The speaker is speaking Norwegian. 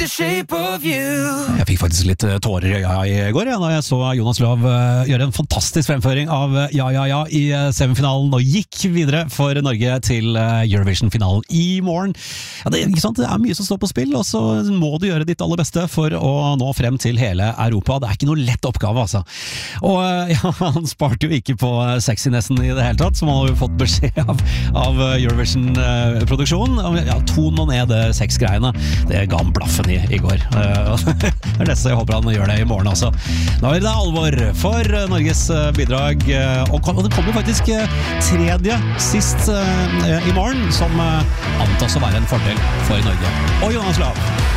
the shape of you. Jeg fikk faktisk litt tårer i øya i går da jeg så Jonas Lov gjøre en fantastisk fremføring av Ja Ja Ja i semifinalen og gikk videre for Norge til Eurovision-finalen i morgen. Ja, det, ikke sant? Det mye som står på spill, og så må du gjøre ditt aller beste for å nå frem til hele Europa. Det ikke noe lett oppgave, altså. Og ja, han sparte jo ikke på sexinessen i det hele tatt, som han har jo fått beskjed av Eurovision-produksjonen. Ja, tonen ned det sexgreiene. Det ga han blaffen i går. Det nesten jeg håper han gjør det i morgen også. Nå det alvor for Norges bidrag, og det kommer faktisk tredje sist i morgen, som antas å være en fordel for Norge. Og Jonas Lav.